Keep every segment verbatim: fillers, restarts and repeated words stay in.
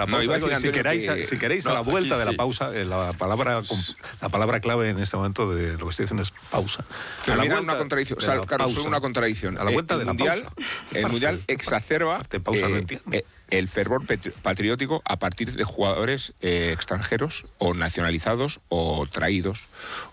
la pausa. No, Digo, si, queréis, que... si queréis, no, a la vuelta sí, de la sí. pausa, eh, la palabra la palabra clave en este momento de lo que estoy diciendo es pausa. Pero a la vuelta una contradicción. O sea, claro, es una contradicción. A la vuelta el de la mundial, pausa. El mundial exacerba de pausa eh, no entiende. Eh, el fervor patriótico a partir de jugadores eh, extranjeros o nacionalizados o traídos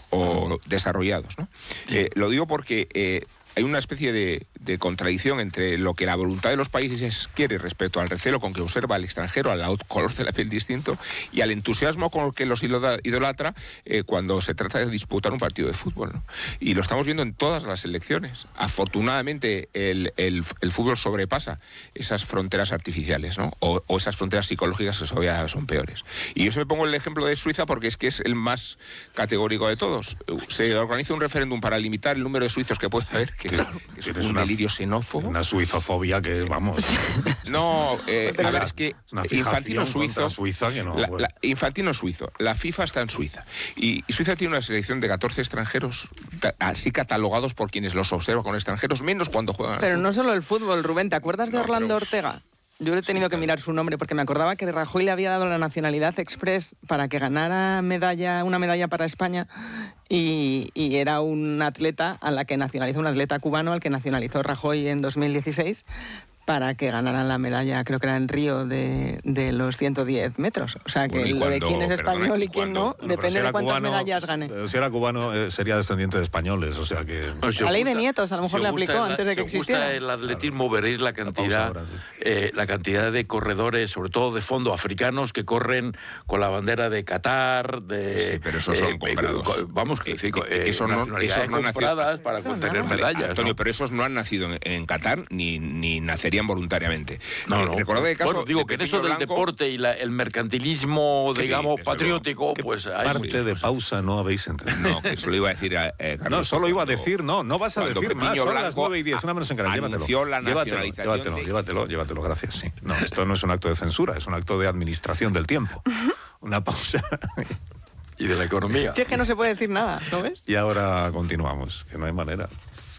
o desarrollados, ¿no? Sí. Eh, lo digo porque eh, hay una especie de, de contradicción entre lo que la voluntad de los países quiere respecto al recelo con que observa al extranjero, al color de la piel distinto, y al entusiasmo con el que los idolatra eh, cuando se trata de disputar un partido de fútbol, ¿no? Y lo estamos viendo en todas las selecciones. Afortunadamente el, el, el fútbol sobrepasa esas fronteras artificiales, ¿no? O, o esas fronteras psicológicas que todavía son peores. Y yo se me pongo el ejemplo de Suiza porque es que es el más categórico de todos. Se organiza un referéndum para limitar el número de suizos que puede haber, que es, que es un una, delirio xenófobo. Una suizofobia que, vamos... No, eh, a ver, es que Infantino suizo... Suiza que no, la, la, Infantino suizo, la FIFA está en Suiza. Y, y Suiza tiene una selección de catorce extranjeros, ta, así catalogados por quienes los observan con extranjeros, menos cuando juegan. Pero no solo el fútbol, Rubén, ¿te acuerdas de no, Orlando pero... Ortega? Yo he tenido sí, que mirar su nombre porque me acordaba que Rajoy le había dado la nacionalidad express para que ganara medalla, una medalla para España y, y era un atleta a la que nacionalizó, un atleta cubano al que nacionalizó Rajoy en dos mil dieciséis para que ganaran la medalla, creo que era en Río, de, de los ciento diez metros. O sea, que bueno, lo de quién es español perdona, y quién cuando, no, bueno, depende si de cuántas cubano, medallas gane. Si era cubano, eh, sería descendiente de españoles, o sea que... No, si la ley gusta, de nietos, a lo mejor si le aplicó la, antes de que si existiera. Si gusta el atletismo, veréis la cantidad, la, ahora, sí. eh, la cantidad de corredores, sobre todo de fondo africanos, que corren con la bandera de Qatar, de... Sí, pero esos son eh, comprados. Eh, vamos, que, que, que eh, esos no, esos no compradas para no, tener no, medallas. Antonio, ¿no? pero esos no han nacido en, en Qatar ni, ni nacerían voluntariamente. No, no. Recordad el caso bueno, digo que en eso del Blanco, deporte y la, el mercantilismo, sí, digamos, patriótico, pues... Hay parte sí, de pausa no habéis entendido. No, que eso lo iba a decir a, eh, Carlos. No, solo iba a decir, no, no vas a decir más, son las nueve y diez, una menos en Canarias, llévatelo. La llévatelo, llévatelo, de... llévatelo, llévatelo, gracias, sí. No, esto no es un acto de censura, es un acto de administración del tiempo. Una pausa. Y de la economía. Si es que no se puede decir nada, ¿no ves? Y ahora continuamos, que no hay manera.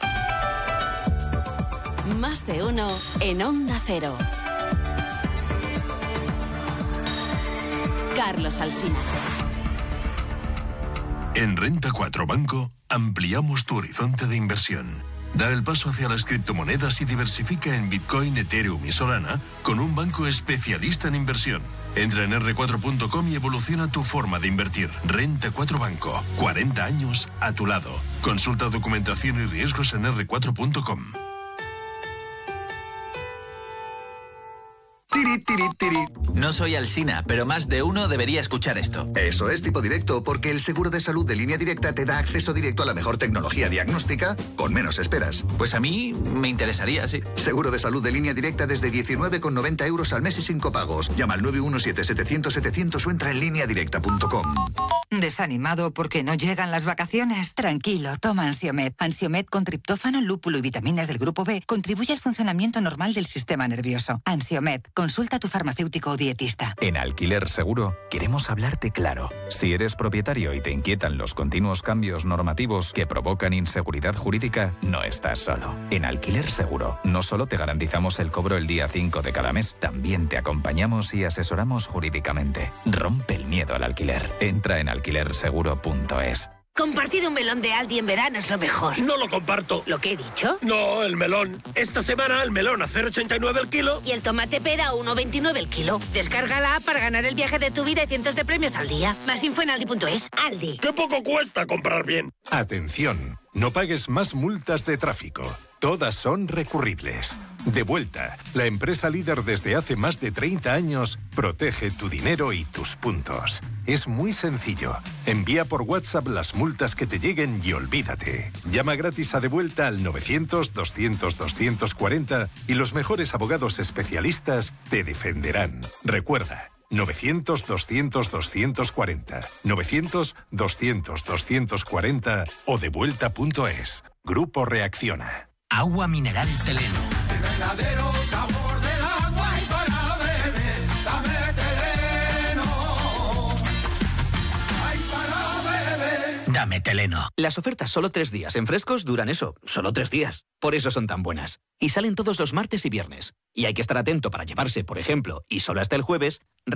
Más de uno en Onda Cero. Carlos Alsina. En Renta cuatro Banco ampliamos tu horizonte de inversión. Da el paso hacia las criptomonedas y diversifica en Bitcoin, Ethereum y Solana con un banco especialista en inversión. Entra en erre cuatro punto com y evoluciona tu forma de invertir. Renta cuatro Banco. cuarenta años a tu lado. Consulta documentación y riesgos en erre cuatro punto com. Tiri, tiri, tiri. No soy Alsina, pero más de uno debería escuchar esto. Eso es Tipo Directo, porque el seguro de salud de Línea Directa te da acceso directo a la mejor tecnología diagnóstica con menos esperas. Pues a mí me interesaría, sí. Seguro de salud de Línea Directa desde diecinueve con noventa euros al mes y sin copagos. Llama al nueve uno siete, setecientos, setecientos o entra en línea directa punto com. ¿Desanimado porque no llegan las vacaciones? Tranquilo, toma Ansiomed. Ansiomed con triptófano, lúpulo y vitaminas del grupo B contribuye al funcionamiento normal del sistema nervioso. Ansiomed. Consulta a tu farmacéutico o dietista. En Alquiler Seguro queremos hablarte claro. Si eres propietario y te inquietan los continuos cambios normativos que provocan inseguridad jurídica, no estás solo. En Alquiler Seguro no solo te garantizamos el cobro el día cinco de cada mes, también te acompañamos y asesoramos jurídicamente. Rompe el miedo al alquiler. Entra en alquiler seguro punto es. Compartir un melón de Aldi en verano es lo mejor. No lo comparto. ¿Lo que he dicho? No, el melón. Esta semana el melón a cero coma ochenta y nueve el kilo. Y el tomate pera a uno coma veintinueve el kilo. Descarga la app para ganar el viaje de tu vida y cientos de premios al día. Más info en aldi punto es. Aldi. ¡Qué poco cuesta comprar bien! Atención, no pagues más multas de tráfico. Todas son recurribles. Devuelta, la empresa líder desde hace más de treinta años, protege tu dinero y tus puntos. Es muy sencillo. Envía por WhatsApp las multas que te lleguen y olvídate. Llama gratis a Devuelta al novecientos, doscientos, doscientos cuarenta y los mejores abogados especialistas te defenderán. Recuerda, novecientos, doscientos, doscientos cuarenta, novecientos, doscientos, doscientos cuarenta o devuelta punto es. Grupo Reacciona. Agua mineral Teleno. El verdadero sabor del agua y para beber, dame Teleno. Ay, para beber. Dame Teleno. Las ofertas solo tres días en frescos duran eso, solo tres días. Por eso son tan buenas. Y salen todos los martes y viernes. Y hay que estar atento para llevarse, por ejemplo, y solo hasta el jueves,